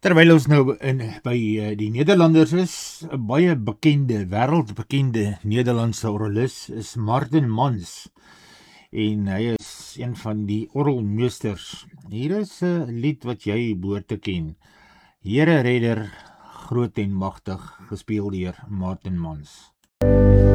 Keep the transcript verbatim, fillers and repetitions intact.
Terwyl ons nou in, by uh, die Nederlanders is, 'n baie bekende, wêreldbekende Nederlandse orgelis is Martin Mans. En hy is een van die orgelmeesters. Hier is 'n lied wat jy behoort te ken. Here Redder, groot en magtig, gespeel deur Martin Mans.